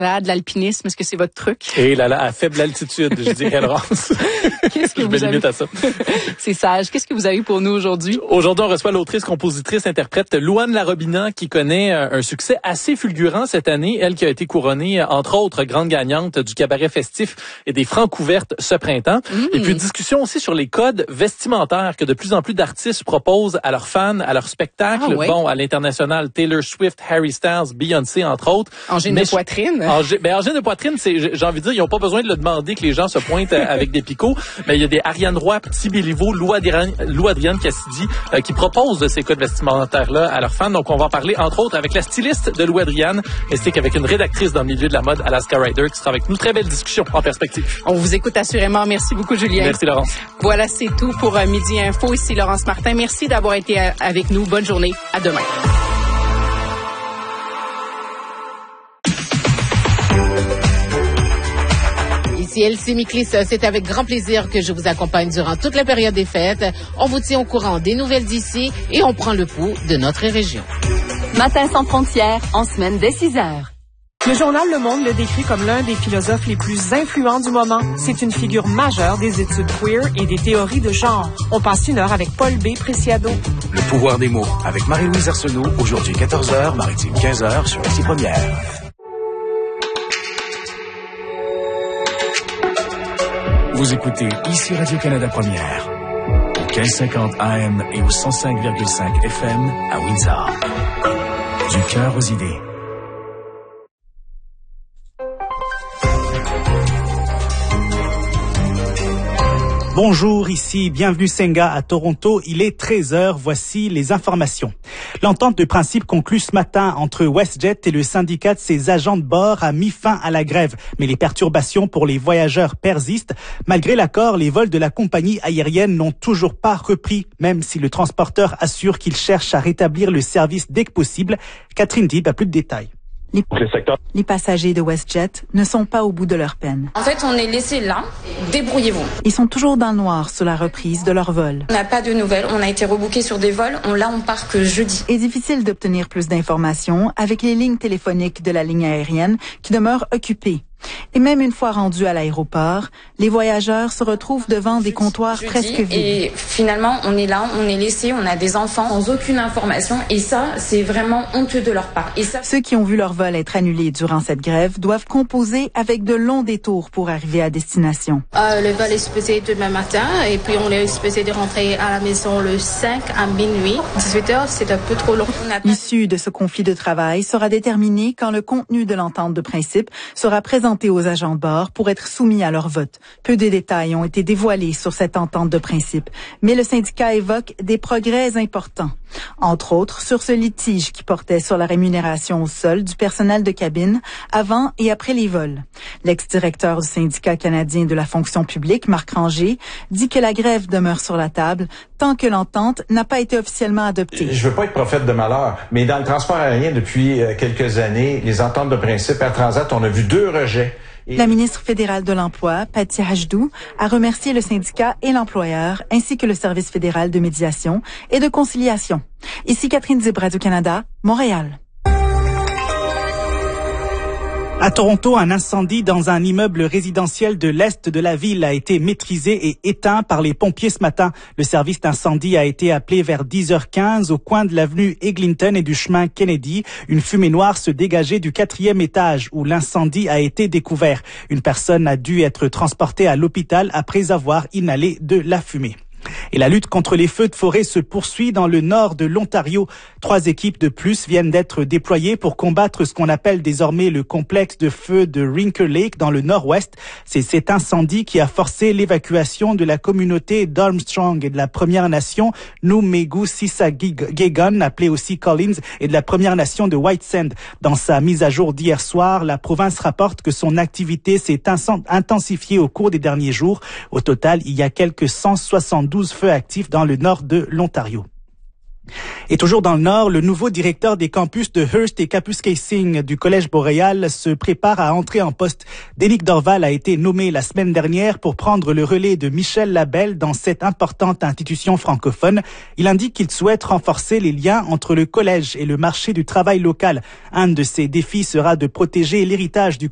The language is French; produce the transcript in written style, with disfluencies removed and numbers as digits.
De l'alpinisme, est-ce que c'est votre truc? Et là, à faible altitude, je dis qu'elle rance. Qu'est-ce que je me limite à ça. C'est sage. Qu'est-ce que vous avez pour nous aujourd'hui? Aujourd'hui, on reçoit l'autrice, compositrice, interprète Louane Larobina qui connaît un succès assez fulgurant cette année. Elle qui a été couronnée, entre autres, grande gagnante du cabaret festif et des Francouvertes ce printemps. Et puis, discussion aussi sur les codes vestimentaires que de plus en plus d'artistes proposent à leurs fans, à leurs spectacles. Bon, à l'international, Taylor Swift, Harry Styles, Beyoncé, entre autres. Angine de poitrine. Angine de poitrine, j'ai envie de dire, ils n'ont pas besoin de le demander que les gens se pointent avec des picots. Mais il y a des Ariane Roy, Petit Béliveau, Lou Adrienne Cassidy qui proposent ces codes vestimentaires-là à leurs fans. Donc, on va en parler, entre autres, avec la styliste de Lou Adrienne, ainsi qu'avec une rédactrice dans le milieu de la mode, Alaska Ryder, qui sera avec nous. Très belle discussion en perspective. On vous écoute assurément. Merci beaucoup, Julien. Merci, Laurence. Voilà, c'est tout pour Midi Info. Ici Laurence Martin. Merci d'avoir été avec nous. Bonne journée. À demain. Ici Elsie Miklis, c'est avec grand plaisir que je vous accompagne durant toute la période des fêtes. On vous tient au courant des nouvelles d'ici et on prend le pouls de notre région. Matin sans frontières, en semaine dès 6 heures. Le journal Le Monde le décrit comme l'un des philosophes les plus influents du moment. C'est une figure majeure des études queer et des théories de genre. On passe une heure avec Paul B. Preciado. Le pouvoir des mots avec Marie-Louise Arsenault, aujourd'hui 14h, Maritime 15h sur Ici Première. Vous écoutez Ici Radio-Canada Première, au 1550 AM et au 105,5 FM à Windsor. Du cœur aux idées. Bonjour, ici Bienvenue Senga à Toronto. Il est 13h, voici les informations. L'entente de principe conclue ce matin entre WestJet et le syndicat de ses agents de bord a mis fin à la grève. Mais les perturbations pour les voyageurs persistent. Malgré l'accord, les vols de la compagnie aérienne n'ont toujours pas repris, même si le transporteur assure qu'il cherche à rétablir le service dès que possible. Catherine Dib a plus de détails. Les passagers de WestJet ne sont pas au bout de leur peine. En fait, on est laissé là. Débrouillez-vous. Ils sont toujours dans le noir sur la reprise de leur vol. On n'a pas de nouvelles. On a été rebooké sur des vols. On part que jeudi. Il est difficile d'obtenir plus d'informations avec les lignes téléphoniques de la ligne aérienne qui demeurent occupées. Et même une fois rendus à l'aéroport, les voyageurs se retrouvent devant des comptoirs presque vides. Et finalement, on est là, on est laissé, on a des enfants sans aucune information. Et ça, c'est vraiment honteux de leur part. Et ça... Ceux qui ont vu leur vol être annulé durant cette grève doivent composer avec de longs détours pour arriver à destination. Le vol est supposé demain matin et puis on est supposé de rentrer à la maison le 5 à minuit. 18h, c'est un peu trop long. L'issue de ce conflit de travail sera déterminée quand le contenu de l'entente de principe sera présenté aux agents de bord pour être soumis à leur vote. Peu de détails ont été dévoilés sur cette entente de principe, mais le syndicat évoque des progrès importants. Entre autres, sur ce litige qui portait sur la rémunération au sol du personnel de cabine avant et après les vols. L'ex-directeur du syndicat canadien de la fonction publique, Marc Ranger, dit que la grève demeure sur la table tant que l'entente n'a pas été officiellement adoptée. Je veux pas être prophète de malheur, mais dans le transport aérien depuis quelques années, les ententes de principe Air Transat, on a vu 2 rejets. La ministre fédérale de l'Emploi, Patty Hajdou, a remercié le syndicat et l'employeur, ainsi que le service fédéral de médiation et de conciliation. Ici Catherine Dib, Radio-Canada, Montréal. À Toronto, un incendie dans un immeuble résidentiel de l'est de la ville a été maîtrisé et éteint par les pompiers ce matin. Le service d'incendie a été appelé vers 10h15 au coin de l'avenue Eglinton et du chemin Kennedy. Une fumée noire se dégageait du 4e étage où l'incendie a été découvert. Une personne a dû être transportée à l'hôpital après avoir inhalé de la fumée. Et la lutte contre les feux de forêt se poursuit dans le nord de l'Ontario. 3 équipes de plus viennent d'être déployées pour combattre ce qu'on appelle désormais le complexe de feu de Rinker Lake dans le nord-ouest. C'est cet incendie qui a forcé l'évacuation de la communauté d'Armstrong et de la Première Nation Numegu-Sissegagon, appelée aussi Collins, et de la Première Nation de White Sand. Dans sa mise à jour d'hier soir, la province rapporte que son activité s'est intensifiée au cours des derniers jours. Au total, il y a quelques 172 feux actifs dans le nord de l'Ontario. Et toujours dans le Nord, le nouveau directeur des campus de Hearst et Kapuskasing du Collège Boréal se prépare à entrer en poste. Dénick Dorval a été nommé la semaine dernière pour prendre le relais de Michel Labelle dans cette importante institution francophone. Il indique qu'il souhaite renforcer les liens entre le collège et le marché du travail local. Un de ses défis sera de protéger l'héritage du